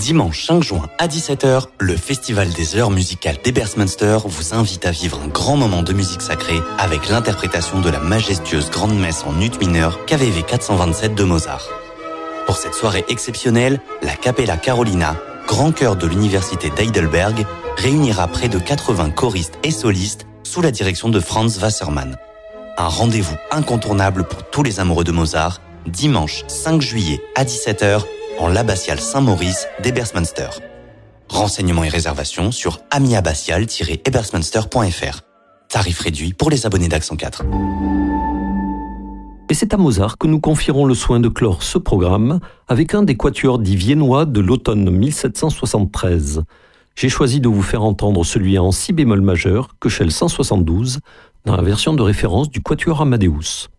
Dimanche 5 juin à 17h, le Festival des heures musicales d'Ebersmünster vous invite à vivre un grand moment de musique sacrée avec l'interprétation de la majestueuse grande messe en ut mineur KVV 427 de Mozart. Pour cette soirée exceptionnelle, la Capella Carolina, grand chœur de l'université d'Heidelberg, réunira près de 80 choristes et solistes sous la direction de Franz Wassermann. Un rendez-vous incontournable pour tous les amoureux de Mozart, dimanche 5 juillet à 17h, en l'abbatiale Saint-Maurice d'Ebersmünster. Renseignements et réservations sur amiabbatiale-ebersmünster.fr. Tarif réduit pour les abonnés d'Accent 4. Et c'est à Mozart que nous confierons le soin de clore ce programme avec un des quatuors dits viennois de l'automne 1773. J'ai choisi de vous faire entendre celui en si bémol majeur, Köchel 172, dans la version de référence du quatuor Amadeus.